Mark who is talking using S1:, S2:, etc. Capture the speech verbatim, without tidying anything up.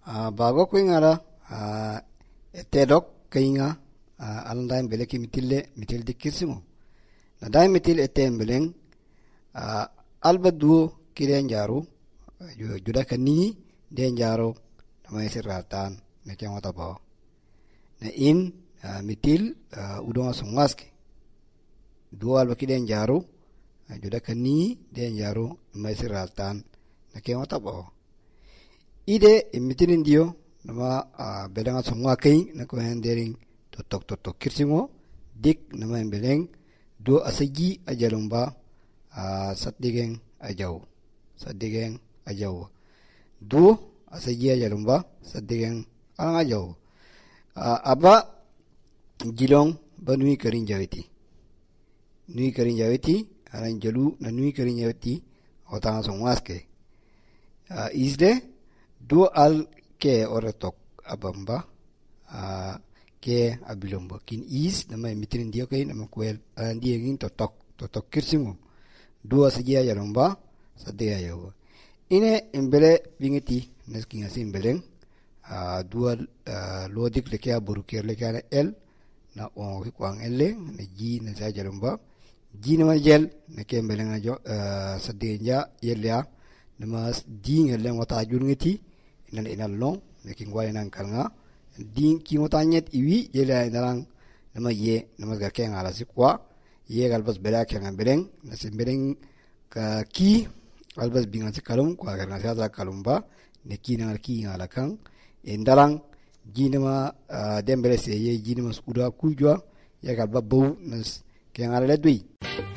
S1: uh, bago ko ngara uh, etedok kainga uh, alandaim beleki mitille mitil dikisimo na dai mitil etem beleng uh, albadu kiren jaru uh, juda kani den jaro namai siratan ne kemata ba na in uh, mitil uh, udonga songaske dua alba kiden jaru uh, juda kani den jaro namai siratan ne kemata ba ide imitin dio nama uh, bedanga songa kai na ko hendering totok totok kirsingo dik nama beleng do asagi ajalumba uh, satdigeng ajau satdigeng ajau do asagi ajalumba satdigeng ang ajau uh, aba jilong banui karin jawiti nui karin jawiti aran jalu na nui karin jawiti otanga songaske uh, isde do al ke oratok abamba uh, ke abilombo kin is nama mitrin dia kai nama kuel uh, dia ngin totok totok kirsingo do asagi ajalumba sadya yo ine embele bingeti neskinga simbeleng uh, dua uh, lodik lekia buruker lekia el na o kwang elle na ji na ajalumba ji na jel na ke embeleng ajo uh, sadya yelia nama di ngelen wata jurngeti inan inan long making why nan kalnga din ki motanyet iwi yela narang nama ye nama ga kenga ala sikwa ye galbas bela kenga bereng na simbering ka ki albas bingan sikalum kwa ga na sa kalumba ne ki na ki ngala kang endalang jinama dembele se ye jinama skuda kujwa ya galba bu nas kenga ala dui